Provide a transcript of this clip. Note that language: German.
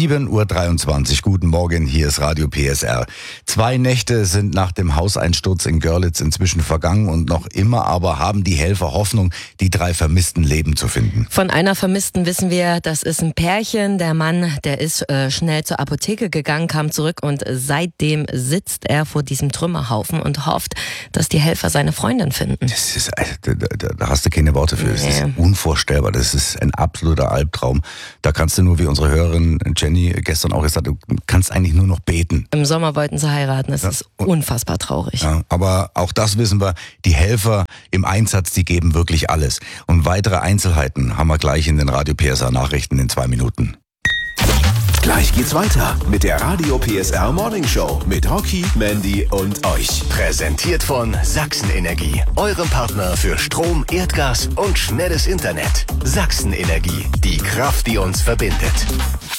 7:23 Uhr. Guten Morgen, hier ist Radio PSR. 2 Nächte sind nach dem Hauseinsturz in Görlitz inzwischen vergangen und noch immer aber haben die Helfer Hoffnung, die 3 vermissten Leben zu finden. Von einer Vermissten wissen wir, das ist ein Pärchen. Der Mann, der ist schnell zur Apotheke gegangen, kam zurück und seitdem sitzt er vor diesem Trümmerhaufen und hofft, dass die Helfer seine Freundin finden. Das ist, da hast du keine Worte für. Das ist unvorstellbar. Das ist ein absoluter Albtraum. Da kannst du nur, wie unsere Hörerin Jenny gestern auch gesagt hat, du kannst eigentlich nur noch beten. Im Sommer wollten sie heiraten. Das ist unfassbar traurig. Ja, aber auch das wissen wir, die Helfer im Einsatz, die geben wirklich alles. Und weitere Einzelheiten haben wir gleich in den Radio PSR Nachrichten in 2 Minuten. Gleich geht's weiter mit der Radio PSR Morning Show mit Rocky, Mandy und euch. Präsentiert von Sachsenenergie, eurem Partner für Strom, Erdgas und schnelles Internet. Sachsenenergie, die Kraft, die uns verbindet.